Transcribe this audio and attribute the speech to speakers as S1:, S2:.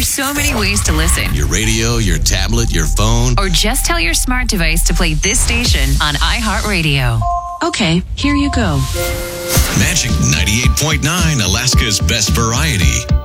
S1: are so many ways to listen.
S2: Your radio, your tablet, your phone.
S1: Or just tell your smart device to play this station on iHeartRadio.
S3: Okay, here you go.
S2: Magic 98.9, Alaska's best variety.